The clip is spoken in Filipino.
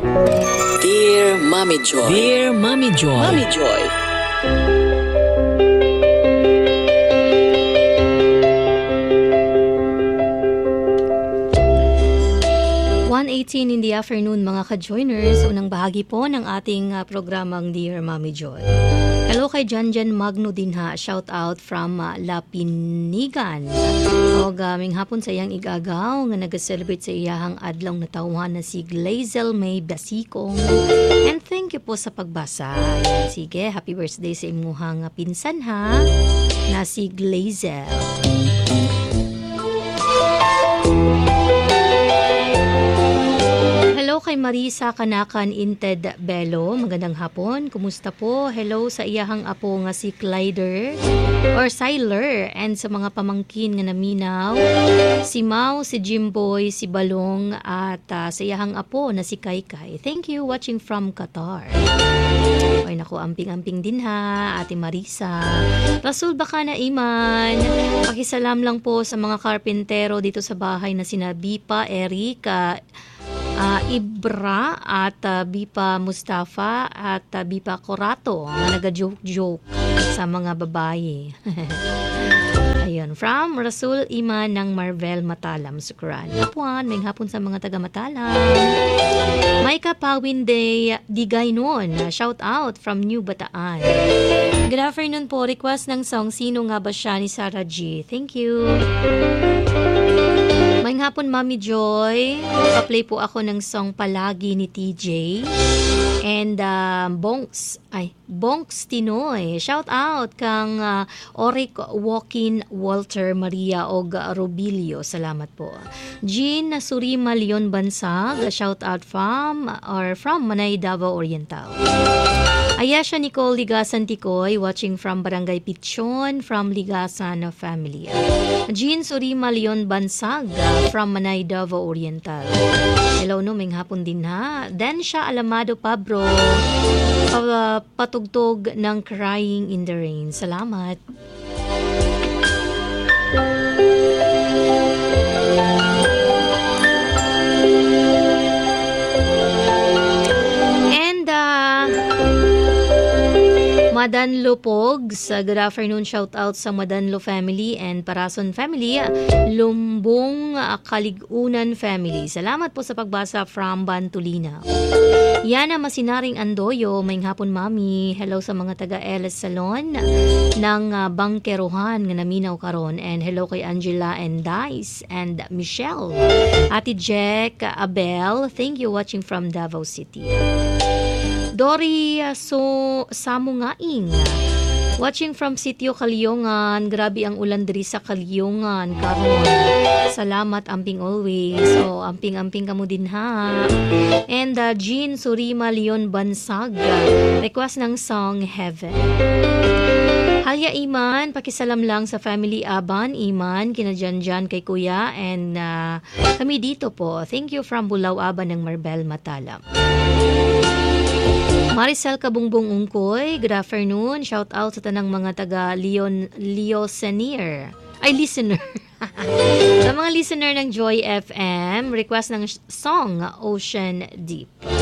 Dear Mommy Joy. Dear Mommy Joy. Mommy Joy. (1:18) in the afternoon mga ka-joiners, unang bahagi po ng ating programang Dear Mommy Joy. Hello kay Janjan Magno din ha, shout out from Lapinigan. O gaming hapon sa iyang igagaw nga nag-celebrate sa iyahang adlaw na tawhan na si Glazel May Basikong. And thank you po sa pagbasa. Ayan, sige, happy birthday sa imuhang pinsan ha, na si Glazel. Hello kay Marisa Kanakan Inted Bello. Magandang hapon. Kumusta po? Hello sa iyahang apo nga si Clyder or Siler and sa mga pamangkin nga naminaw. Si Mau, si Jimboy, si Balong at sa iyahang apo na si Kaikai. Thank you watching from Qatar. Ay naku, amping-amping din ha, Ate Marisa. Rasul baka na Iman. Pakisalam lang po sa mga karpentero dito sa bahay na sina Bipa, Erika, Ibra at Bipa Mustafa at Bipa Corato na nag-joke-joke sa mga babae. Ayun, from Rasul Iman ng Marvel Matalam, Sukran. Hapuan, may hapon sa mga taga Matalam. Maika Pawin Day Digay noon. Shout out from New Bataan. Good afternoon po. Request ng song Sino Nga Ba Siya ni Sarah G. Thank you. May hapon, Mami Joy. Pa-play po ako ng song Palagi ni TJ. And Bonks Tinoy. Shout out kang Oric Walkin Walter Maria og Robilio. Salamat po. Jean Surima Leon Bansag. Shout out from Manay, Davao Oriental. Ayasha Nicole Ligasan Tikoy, watching from Barangay Pichon, from Ligasan family. Jean Surima Leon Bansag, from Manay, Davao Oriental. Hello no, may hapon din ha. Densha Alamado Pabro, patugtog ng Crying in the Rain. Salamat. Madanlo Pogs, good afternoon, shout out sa Madanlo family and Parason family, Lumbong Kaligunan family. Salamat po sa pagbasa from Bantulina. Yana Masinaring Andoyo, may hapon mami. Hello sa mga taga LS Salon ng Bangkerohan nga naminaw karon, and hello kay Angela and Dice and Michelle. Ate Jack Abel, thank you watching from Davao City. Dory Samungaing, watching from Sitio Kalyongan. Grabe ang ulan diri sa Kalyongan karon. Salamat, amping always. So amping-amping kamo din ha. And Jean Surima Leon Bansag, request ng song Heaven. Halya Iman, pakisalam lang sa family Aban Iman, kinadyan-dyan kay Kuya, and kami dito po. Thank you from Bulao Aban ng Marbel Matalam. Maricel Kabungbong Ungkoy, good afternoon. Shout out sa tanang mga taga listener. Sa mga listener ng Joy FM, request ng song Ocean Deep.